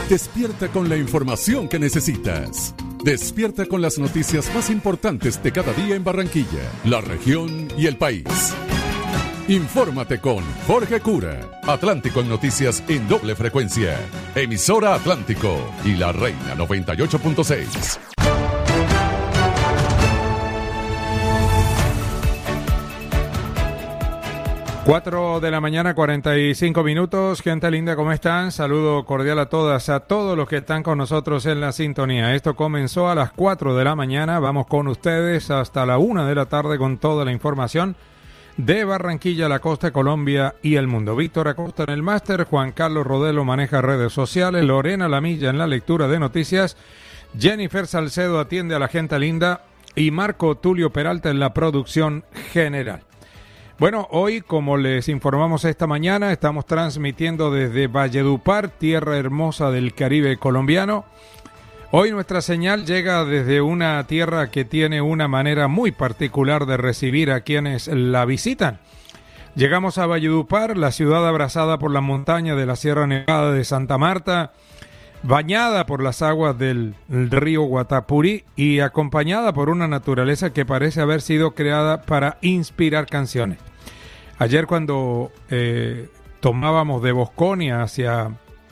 Despierta con la información que necesitas. Despierta con las noticias más importantes de cada día en Barranquilla, la región y el país. Infórmate con Jorge Cura. Atlántico en noticias en doble frecuencia. Emisora Atlántico y La Reina 98.6. Cuatro de la mañana, 45 minutos. Gente linda, ¿cómo están? Saludo cordial a todas, a todos los que están con nosotros en la sintonía. Esto comenzó a las 4 de la mañana. Vamos con ustedes hasta la 1 de la tarde con toda la información de Barranquilla, la costa, Colombia y el mundo. Víctor Acosta en el máster, Juan Carlos Rodelo maneja redes sociales, Lorena Lamilla en la lectura de noticias, Jennifer Salcedo atiende a la gente linda y Marco Tulio Peralta en la producción general. Bueno, hoy, como les informamos esta mañana, estamos transmitiendo desde Valledupar, tierra hermosa del Caribe colombiano. Hoy nuestra señal llega desde una tierra que tiene una manera muy particular de recibir a quienes la visitan. Llegamos a Valledupar, la ciudad abrazada por la montaña de la Sierra Nevada de Santa Marta, bañada por las aguas del río Guatapurí y acompañada por una naturaleza que parece haber sido creada para inspirar canciones. Ayer cuando tomábamos de Bosconia hacia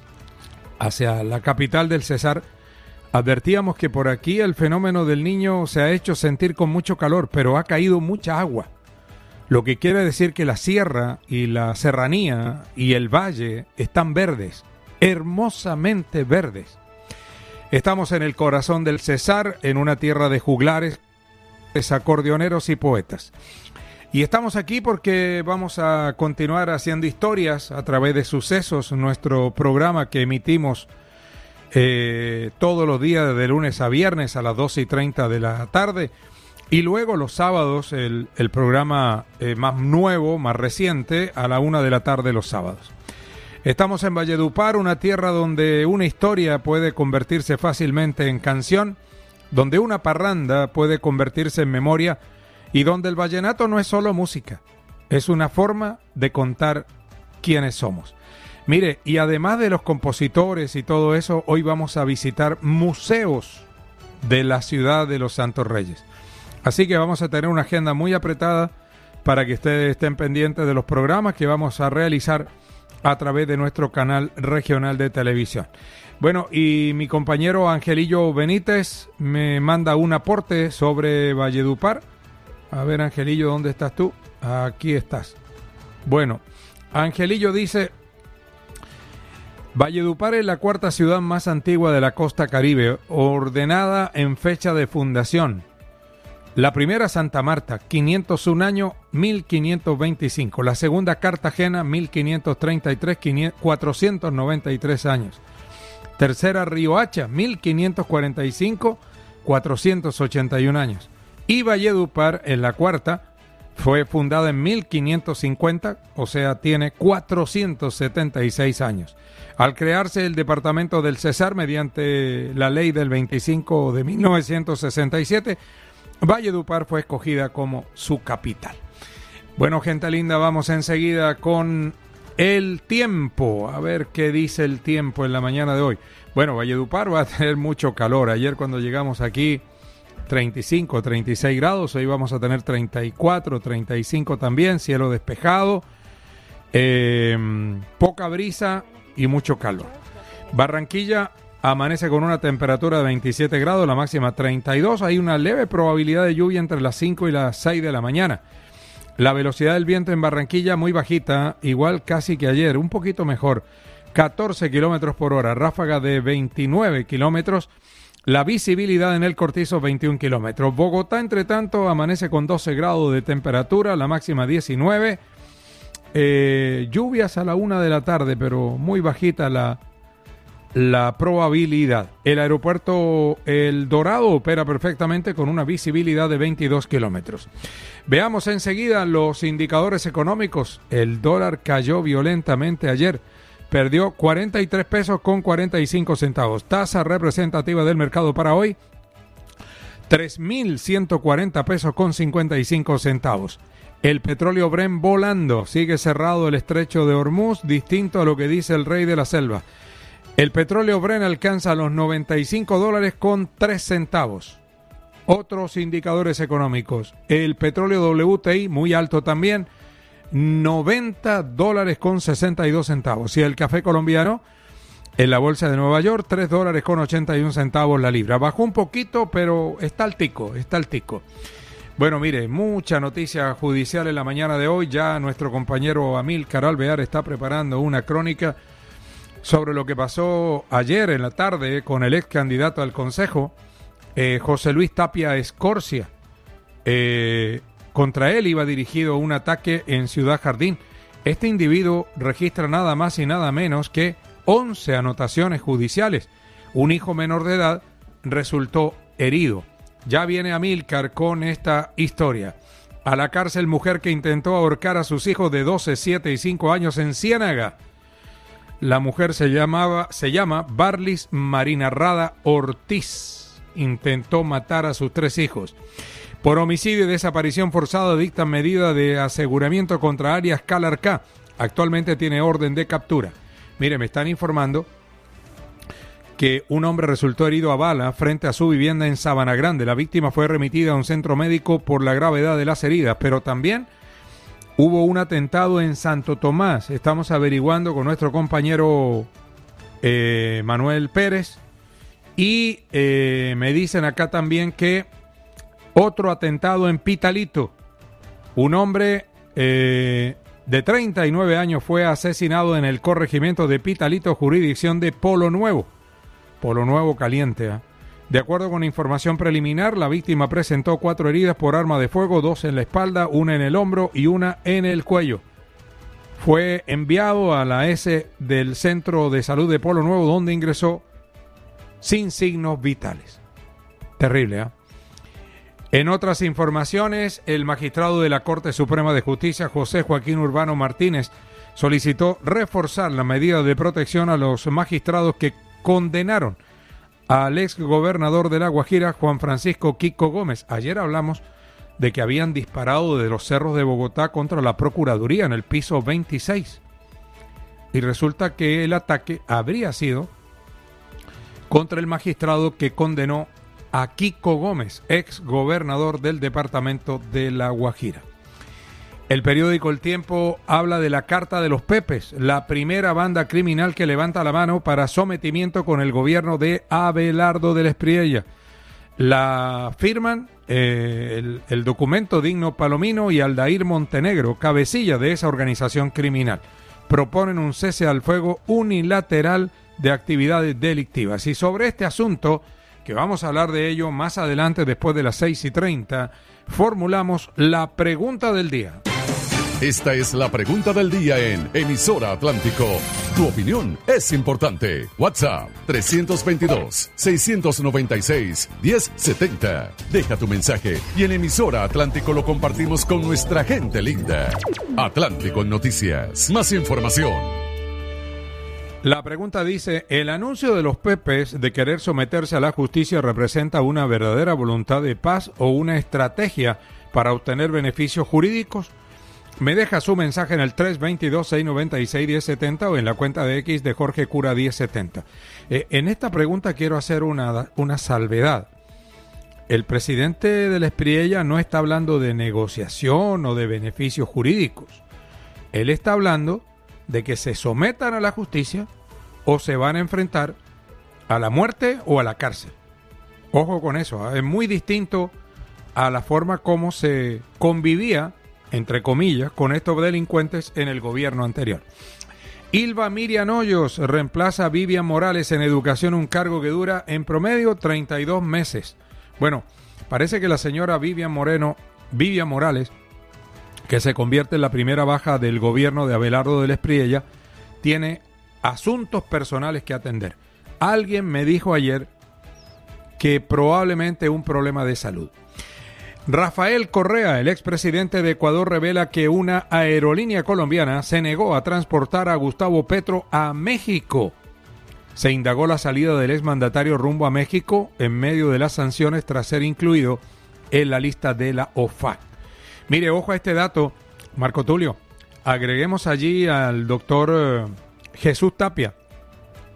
la capital del Cesar, advertíamos que por aquí el fenómeno del Niño se ha hecho sentir con mucho calor, pero ha caído mucha agua. Lo que quiere decir que la sierra y la serranía y el valle están verdes, hermosamente verdes. Estamos en el corazón del Cesar, en una tierra de juglares, acordeoneros y poetas. Y estamos aquí porque vamos a continuar haciendo historias a través de Sucesos, nuestro programa que emitimos todos los días de lunes a viernes a las 12:30 de la tarde. Y luego los sábados el programa más nuevo, más reciente, a la 1 de la tarde los sábados. Estamos en Valledupar, una tierra donde una historia puede convertirse fácilmente en canción, donde una parranda puede convertirse en memoria y donde el vallenato no es solo música, es una forma de contar quiénes somos. Mire, y además de los compositores y todo eso, hoy vamos a visitar museos de la ciudad de los Santos Reyes. Así que vamos a tener una agenda muy apretada para que ustedes estén pendientes de los programas que vamos a realizar a través de nuestro canal regional de televisión. Bueno, y mi compañero Angelillo Benítez me manda un aporte sobre Valledupar. A ver, Angelillo, ¿dónde estás tú? Aquí estás. Bueno, Angelillo dice: Valledupar es la cuarta ciudad más antigua de la costa caribe, ordenada en fecha de fundación. La primera, Santa Marta, 501 año, 1525. La segunda, Cartagena, 1533, 493 años. Tercera, Riohacha, 1545, 481 años. Y Valledupar, en la cuarta, fue fundada en 1550, o sea, tiene 476 años. Al crearse el departamento del Cesar mediante la ley del 25 de 1967, Valledupar fue escogida como su capital. Bueno, gente linda, vamos enseguida con el tiempo. A ver qué dice el tiempo en la mañana de hoy. Bueno, Valledupar va a tener mucho calor. Ayer cuando llegamos aquí, 35, 36 grados. Hoy vamos a tener 34, 35 también. Cielo despejado. Poca brisa y mucho calor. Barranquilla amanece con una temperatura de 27 grados, la máxima 32. Hay una leve probabilidad de lluvia entre las 5 y las 6 de la mañana. La velocidad del viento en Barranquilla muy bajita, igual casi que ayer, un poquito mejor. 14 kilómetros por hora, ráfaga de 29 kilómetros. La visibilidad en el Cortizo, 21 kilómetros. Bogotá, entre tanto, amanece con 12 grados de temperatura, la máxima 19. Lluvias a la 1 de la tarde, pero muy bajita la probabilidad. El aeropuerto El Dorado opera perfectamente con una visibilidad de 22 kilómetros. Veamos enseguida los indicadores económicos. El dólar cayó violentamente ayer. Perdió 43 pesos con 45 centavos. Tasa representativa del mercado para hoy, 3.140 pesos con 55 centavos. El petróleo Brent volando. Sigue cerrado el estrecho de Hormuz, distinto a lo que dice el rey de la selva. El petróleo Brent alcanza los $95.03. Otros indicadores económicos. El petróleo WTI, muy alto también, $90.62. Y el café colombiano, en la bolsa de Nueva York, $3.81 la libra. Bajó un poquito, pero está altico. Bueno, mire, mucha noticia judicial en la mañana de hoy. Ya nuestro compañero Amílcar Alvear está preparando una crónica sobre lo que pasó ayer en la tarde con el ex candidato al Consejo, José Luis Tapia Escorcia. Contra él iba dirigido un ataque en Ciudad Jardín. Este individuo registra nada más y nada menos que 11 anotaciones judiciales. Un hijo menor de edad resultó herido. Ya viene Amílcar con esta historia. A la cárcel mujer que intentó ahorcar a sus hijos de 12, 7 y 5 años en Ciénaga. La mujer se llama Barlis Marina Rada Ortiz. Intentó matar a sus 3 hijos. Por homicidio y desaparición forzada dictan medida de aseguramiento contra Arias Calarcá. Actualmente tiene orden de captura. Mire, me están informando que un hombre resultó herido a bala frente a su vivienda en Sabana Grande. La víctima fue remitida a un centro médico por la gravedad de las heridas, pero también hubo un atentado en Santo Tomás. Estamos averiguando con nuestro compañero Manuel Pérez. Y me dicen acá también que otro atentado en Pitalito. Un hombre de 39 años fue asesinado en el corregimiento de Pitalito, jurisdicción de Polo Nuevo. Polo Nuevo caliente, ¿eh? De acuerdo con información preliminar, la víctima presentó 4 heridas por arma de fuego, 2 en la espalda, 1 en el hombro y 1 en el cuello. Fue enviado a la S del Centro de Salud de Polo Nuevo, donde ingresó sin signos vitales. Terrible, ¿eh? En otras informaciones, el magistrado de la Corte Suprema de Justicia, José Joaquín Urbano Martínez, solicitó reforzar la medida de protección a los magistrados que condenaron al ex gobernador de La Guajira, Juan Francisco Kiko Gómez. Ayer hablamos de que habían disparado desde los cerros de Bogotá contra la Procuraduría en el piso 26. Y resulta que el ataque habría sido contra el magistrado que condenó a Kiko Gómez, ex gobernador del departamento de La Guajira. El periódico El Tiempo habla de la Carta de los Pepes, la primera banda criminal que levanta la mano para sometimiento con el gobierno de Abelardo del Espriella. La firman el documento Digno Palomino y Aldair Montenegro, cabecilla de esa organización criminal. Proponen un cese al fuego unilateral de actividades delictivas. Y sobre este asunto, que vamos a hablar de ello más adelante después de las 6:30, formulamos la pregunta del día. Esta es la pregunta del día en Emisora Atlántico. Tu opinión es importante. WhatsApp 322-696-1070. Deja tu mensaje y en Emisora Atlántico lo compartimos con nuestra gente linda. Atlántico Noticias. Más información. La pregunta dice: ¿el anuncio de los Pepes de querer someterse a la justicia representa una verdadera voluntad de paz o una estrategia para obtener beneficios jurídicos? Me deja su mensaje en el 322-696-1070 o en la cuenta de X de Jorge Cura 1070. En esta pregunta quiero hacer una salvedad. El presidente del Espriella no está hablando de negociación o de beneficios jurídicos. Él está hablando de que se sometan a la justicia o se van a enfrentar a la muerte o a la cárcel. Ojo con eso, ¿eh? Es muy distinto a la forma como se convivía, entre comillas, con estos delincuentes en el gobierno anterior. Ilva Miriam Hoyos reemplaza a Vivian Morales en educación, un cargo que dura en promedio 32 meses. Bueno, parece que la señora Vivian Morales, que se convierte en la primera baja del gobierno de Abelardo del Espriella, tiene asuntos personales que atender. Alguien me dijo ayer que probablemente un problema de salud. Rafael Correa, el expresidente de Ecuador, revela que una aerolínea colombiana se negó a transportar a Gustavo Petro a México. Se indagó la salida del exmandatario rumbo a México en medio de las sanciones tras ser incluido en la lista de la OFAC. Mire, ojo a este dato, Marco Tulio. Agreguemos allí al doctor Jesús Tapia.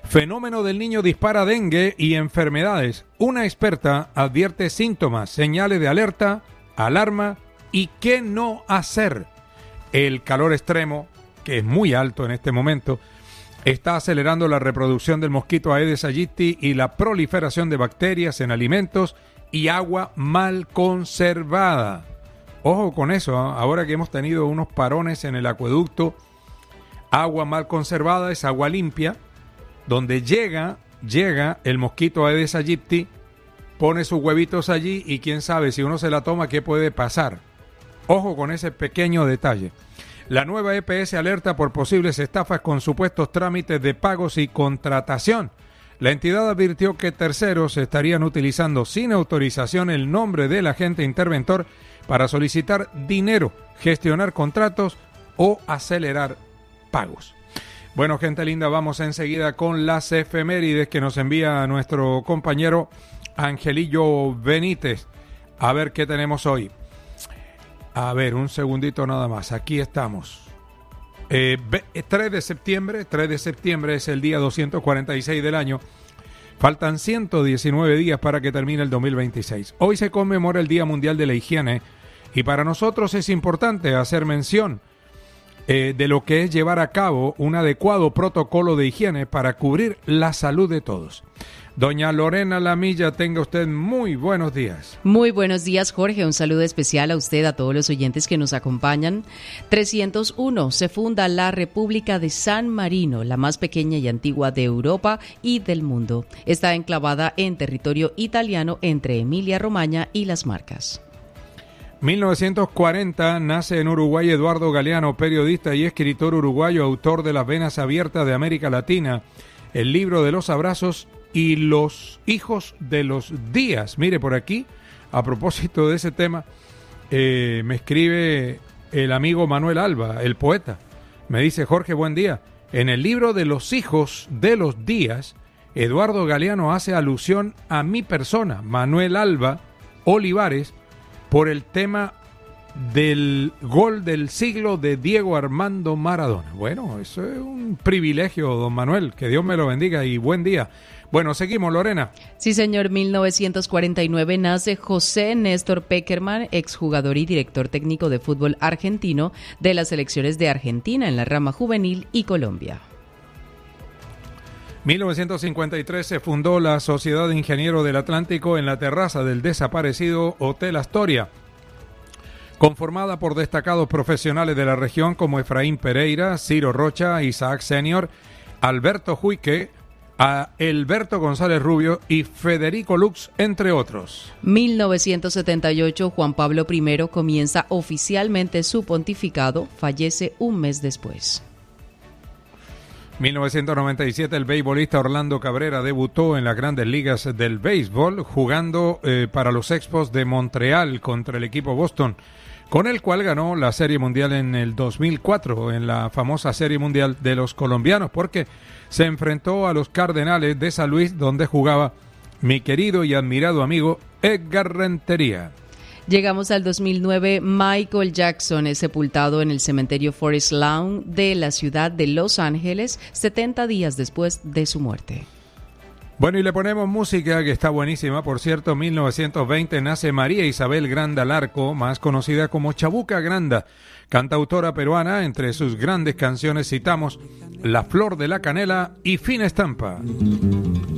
Fenómeno del niño dispara dengue y enfermedades. Una experta advierte síntomas, señales de alerta, alarma y qué no hacer. El calor extremo, que es muy alto en este momento, está acelerando la reproducción del mosquito Aedes aegypti y la proliferación de bacterias en alimentos y agua mal conservada. Ojo con eso, ahora que hemos tenido unos parones en el acueducto, agua mal conservada es agua limpia, donde llega el mosquito Aedes aegypti, pone sus huevitos allí y quién sabe si uno se la toma qué puede pasar. Ojo con ese pequeño detalle. La nueva EPS alerta por posibles estafas con supuestos trámites de pagos y contratación. La entidad advirtió que terceros estarían utilizando sin autorización el nombre del agente interventor para solicitar dinero, gestionar contratos o acelerar pagos. Bueno, gente linda, vamos enseguida con las efemérides que nos envía nuestro compañero Angelillo Benítez. A ver qué tenemos hoy. A ver, un segundito nada más. Aquí estamos. 3 de septiembre es el día 246 del año. Faltan 119 días para que termine el 2026. Hoy se conmemora el Día Mundial de la Higiene y para nosotros es importante hacer mención de lo que es llevar a cabo un adecuado protocolo de higiene para cubrir la salud de todos. Doña Lorena Lamilla, tenga usted muy buenos días. Muy buenos días, Jorge. Un saludo especial a usted, a todos los oyentes que nos acompañan. 301. Se funda la República de San Marino, la más pequeña y antigua de Europa y del mundo. Está enclavada en territorio italiano entre Emilia-Romagna y Las Marcas. 1940 nace en Uruguay Eduardo Galeano, periodista y escritor uruguayo, autor de Las Venas Abiertas de América Latina, el libro de los abrazos y los hijos de los días. Mire, por aquí, a propósito de ese tema, me escribe el amigo Manuel Alba, el poeta. Me dice: Jorge, buen día. En el libro de los hijos de los días, Eduardo Galeano hace alusión a mi persona, Manuel Alba Olivares, por el tema del gol del siglo de Diego Armando Maradona. Bueno, eso es un privilegio, don Manuel, que Dios me lo bendiga y buen día. Bueno, seguimos, Lorena. Sí, señor. 1949 nace José Néstor Pekerman, exjugador y director técnico de fútbol argentino de las selecciones de Argentina en la rama juvenil y Colombia. 1953 se fundó la Sociedad de Ingenieros del Atlántico en la terraza del desaparecido Hotel Astoria, conformada por destacados profesionales de la región como Efraín Pereira, Ciro Rocha, Isaac Senior, Alberto Juique, Alberto González Rubio y Federico Lux, entre otros. 1978, Juan Pablo I comienza oficialmente su pontificado, fallece un mes después. 1997, el beisbolista Orlando Cabrera debutó en las grandes ligas del béisbol jugando para los Expos de Montreal contra el equipo Boston, con el cual ganó la Serie Mundial en el 2004, en la famosa Serie Mundial de los colombianos, porque se enfrentó a los Cardenales de San Luis, donde jugaba mi querido y admirado amigo Edgar Rentería. Llegamos al 2009, Michael Jackson es sepultado en el cementerio Forest Lawn de la ciudad de Los Ángeles, 70 días después de su muerte. Bueno, y le ponemos música que está buenísima. Por cierto, 1920 nace María Isabel Granda Larco, más conocida como Chabuca Granda, cantautora peruana. Entre sus grandes canciones citamos La Flor de la Canela y Fina Estampa.